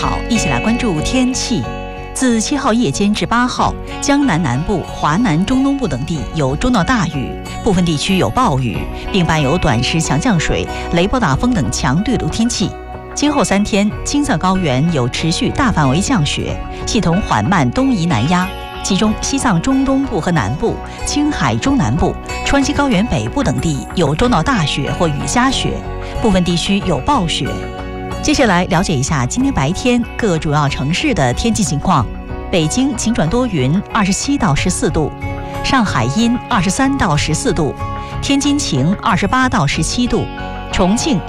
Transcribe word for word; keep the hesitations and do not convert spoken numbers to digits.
好，一起来关注天气。自七号夜间至八号，江南南部、华南中东部等地有中到大雨，部分地区有暴雨，并伴有短时强降水、雷暴大风等强对流天气。今后三天，青藏高原有持续大范围降雪，系统缓慢东移南压，其中西藏中东部和南部、青海中南部、川西高原北部等地有中到大雪或雨夹雪，部分地区有暴雪。接下来了解一下今天白天各主要城市的天气情况。北京晴转多云，二十七到十四度；上海阴，二十三到十四度；天津晴，二十八到十七度；重庆